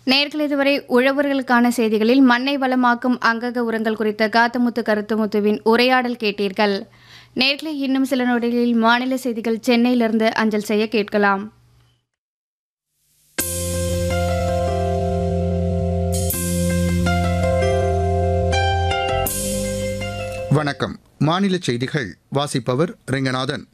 நேர்கள் இதுவரை உழவர்களுக்கான செய்திகளில் மண்ணை வளமாக்கும் அங்கக உரங்கள் குறித்த காத்தமுத்து கருத்துமுத்துவின் உரையாடல் கேட்டீர்கள். நேர்களை இன்னும் சில நொடிகளில் மாநில செய்திகள் சென்னையிலிருந்து அஞ்சல் செய்ய கேட்கலாம். வணக்கம். மாநில செய்திகள் வாசிப்பவர் ரெங்கநாதன்.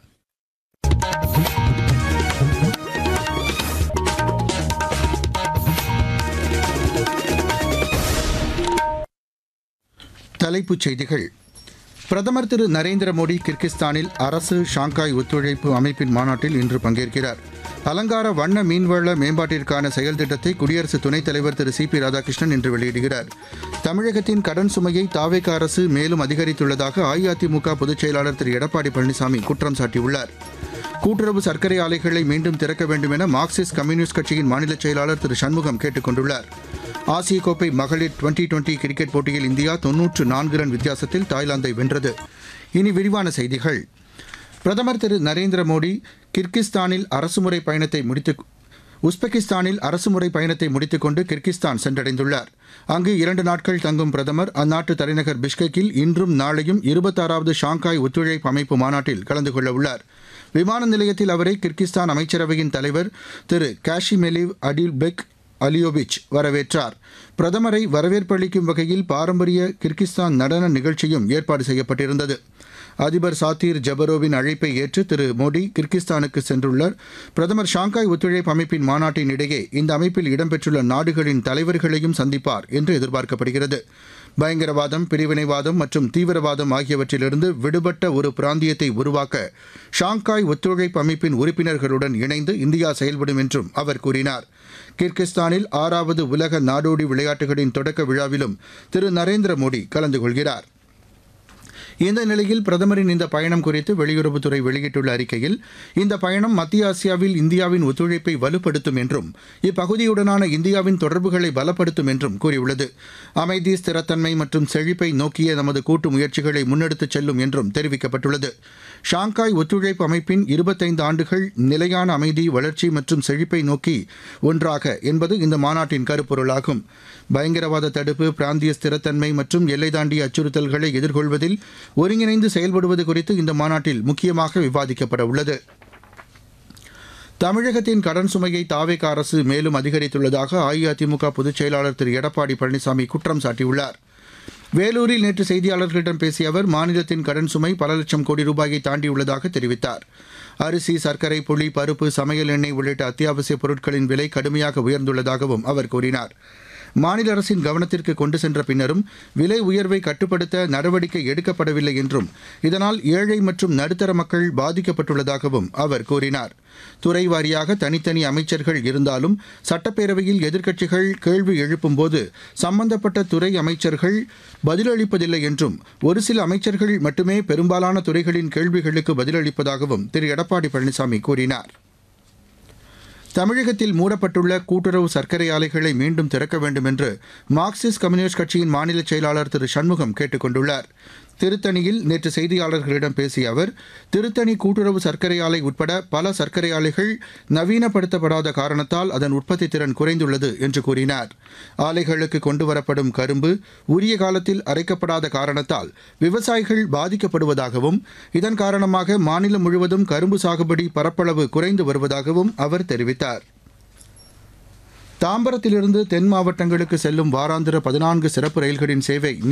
தலைப்புச் செய்திகள். பிரதமர் திரு நரேந்திர மோடி கிர்கிஸ்தானில் அரசு ஷாங்காய் ஒத்துழைப்பு அமைப்பின் மாநாட்டில் இன்று பங்கேற்கிறார். அலங்கார வண்ண மீன்வள மேம்பாட்டிற்கான செயல் திட்டத்தை குடியரசு துணைத் தலைவர் திரு சி பி ராதாகிருஷ்ணன் இன்று வெளியிடுகிறார். தமிழகத்தின் கடன் சுமையை தாவேக அரசு மேலும் அதிகரித்துள்ளதாக அஇஅதிமுக பொதுச் செயலாளர் திரு எடப்பாடி பழனிசாமி குற்றம் சாட்டியுள்ளார். கூட்டுறவு சர்க்கரை ஆலைகளை மீண்டும் திறக்க வேண்டும் என மார்க்சிஸ்ட் கம்யூனிஸ்ட் கட்சியின் மாநில செயலாளர் திரு சண்முகம் கேட்டுக் கொண்டுள்ளார். ஆசிய கோப்பை மகளிர் டுவெண்டி கிரிக்கெட் போட்டியில் இந்தியா 94 ரன் வித்தியாசத்தில் தாய்லாந்தை வென்றது. இனி விரிவான செய்திகள். பிரதமர் திரு நரேந்திர மோடி உஸ்பெகிஸ்தானில் அரசுமுறை பயணத்தை முடித்துக்கொண்டு கிர்கிஸ்தான் சென்றடைந்துள்ளார். அங்கு 2 நாட்கள் தங்கும் பிரதமர் அந்நாட்டு தலைநகர் பிஷ்கெக்கில் இன்றும் நாளையும் 26வது ஷாங்காய் ஒத்துழைப்பு அமைப்பு மாநாட்டில் கலந்து கொள்ள உள்ளார். விமான நிலையத்தில் அவரை கிர்கிஸ்தான் அமைச்சரவையின் தலைவர் திரு காஷிமெலிவ் அடில்பெக் அலியோவிச் வரவேற்றார். பிரதமரை வரவேற்பளிக்கும் வகையில் பாரம்பரிய கிர்கிஸ்தான் நடன நிகழ்ச்சியும் ஏற்பாடு செய்யப்பட்டிருந்தது. அதிபர் சாத்தீர் ஜபரோவின் அழைப்பை ஏற்று திரு மோடி கிர்கிஸ்தானுக்கு சென்றுள்ளார். பிரதமர் ஷாங்காய் ஒத்துழைப்பு அமைப்பின் மாநாட்டின் இடையே இந்த அமைப்பில் இடம்பெற்றுள்ள நாடுகளின் தலைவர்களையும் சந்திப்பார் என்று எதிர்பார்க்கப்படுகிறது. பயங்கரவாதம், பிரிவினைவாதம் மற்றும் தீவிரவாதம் ஆகியவற்றிலிருந்து விடுபட்ட ஒரு பிராந்தியத்தை உருவாக்க ஷாங்காய் ஒத்துழைப்பு அமைப்பின் உறுப்பினர்களுடன் இணைந்து இந்தியா செயல்படும் என்றும் அவர் கூறினார். கிர்கிஸ்தானில் 6வது உலக நாடோடி விளையாட்டுகளின் தொடக்க விழாவிலும் திரு நரேந்திர மோடி கலந்து கொள்கிறார். இந்த நிலையில் பிரதமரின் இந்த பயணம் குறித்து வெளியுறவுத்துறை வெளியிட்டுள்ள அறிக்கையில், இந்த பயணம் மத்திய ஆசியாவில் இந்தியாவின் ஒத்துழைப்பை வலுப்படுத்தும் என்றும் இப்பகுதியுடனான இந்தியாவின் தொடர்புகளை பலப்படுத்தும் என்றும் கூறியுள்ளது. அமைதி, ஸ்திரத்தன்மை மற்றும் செழிப்பை நோக்கிய நமது கூட்டு முயற்சிகளை முன்னெடுத்துச் செல்லும் என்றும் தெரிவிக்கப்பட்டுள்ளது. ஷாங்காய் ஒத்துழைப்பு அமைப்பின் 25 ஆண்டுகள் நிலையான அமைதி, வளர்ச்சி மற்றும் செழிப்பை நோக்கி ஒன்றாக என்பது இந்த மாநாட்டின் கருப்பொருளாகும். பயங்கரவாத தடுப்பு, பிராந்திய ஸ்திரத்தன்மை மற்றும் எல்லை தாண்டிய அச்சுறுத்தல்களை எதிர்கொள்வதில் ஒருங்கிணைந்து செயல்படுவது குறித்து இந்த மாநாட்டில் முக்கியமாக விவாதிக்கப்பட உள்ளது. தமிழகத்தின் கடன் சுமையை தாவேக அரசு மேலும் அதிகரித்துள்ளதாக அஇஅதிமுக பொதுச் செயலாளர் திரு எடப்பாடி பழனிசாமி குற்றம் சாட்டியுள்ளார். வேலூரில் நேற்று செய்தியாளர்களிடம் பேசிய அவர், மாநிலத்தின் கடன் சுமை பல லட்சம் கோடி ரூபாயை தாண்டியுள்ளதாக தெரிவித்தார். அரிசி, சர்க்கரை, புளி, பருப்பு, சமையல் எண்ணெய் உள்ளிட்ட அத்தியாவசிய பொருட்களின் விலை கடுமையாக உயர்ந்துள்ளதாகவும் அவர் கூறினார். மாநில அரசின் கவனத்திற்கு கொண்டு சென்ற பின்னரும் விலை உயர்வை கட்டுப்படுத்த நடவடிக்கை எடுக்கப்படவில்லை என்றும், இதனால் ஏழை மற்றும் நடுத்தர மக்கள் பாதிக்கப்பட்டுள்ளதாகவும் அவர் கூறினார். துறை வாரியாக தனித்தனி அமைச்சர்கள் இருந்தாலும் சட்டப்பேரவையில் எதிர்க்கட்சிகள் கேள்வி எழுப்பும்போது சம்பந்தப்பட்ட துறை அமைச்சர்கள் பதிலளிப்பதில்லை என்றும், ஒரு சில அமைச்சர்கள் மட்டுமே பெரும்பாலான துறைகளின் கேள்விகளுக்கு பதிலளிப்பதாகவும் திரு எடப்பாடி பழனிசாமி கூறினார். தமிழகத்தில் மூடப்பட்டுள்ள கூட்டுறவு சர்க்கரை ஆலைகளை மீண்டும் திறக்க வேண்டும் என்று மார்க்சிஸ்ட் கம்யூனிஸ்ட் கட்சியின் மாநில செயலாளர் திரு சண்முகம் கேட்டுக் கொண்டுள்ளார். திருத்தணியில் நேற்று செய்தியாளர்களிடம் பேசிய அவர், திருத்தணி கூட்டுறவு சர்க்கரை ஆலை உட்பட பல சர்க்கரை ஆலைகள் நவீனப்படுத்தப்படாத காரணத்தால் அதன் உற்பத்தி திறன் குறைந்துள்ளது என்று கூறினார். ஆலைகளுக்கு கொண்டுவரப்படும் கரும்பு உரிய காலத்தில் அரைக்கப்படாத காரணத்தால் விவசாயிகள் பாதிக்கப்படுவதாகவும், இதன் காரணமாக மாநிலம் முழுவதும் கரும்பு சாகுபடி பரப்பளவு குறைந்து வருவதாகவும் அவர் தெரிவித்தார். தாம்பரத்திலிருந்து தென் மாவட்டங்களுக்கு செல்லும் வாராந்திர 14 சிறப்பு ரயில்களின் சேவை